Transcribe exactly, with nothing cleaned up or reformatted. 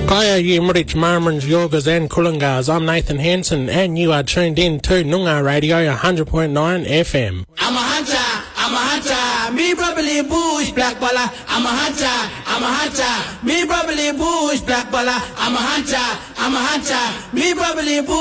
Kaya Yimrich Marmans Yogas and Kulungas. I'm Nathan Hansen and you are tuned in to Noongar Radio one hundred point nine F M. I'm a hunter, I'm a hunter, me probably bush black baller. I'm a hunter, I'm a hunter, me probably bush black baller. I'm a hunter, I'm a hunter, me probably bush.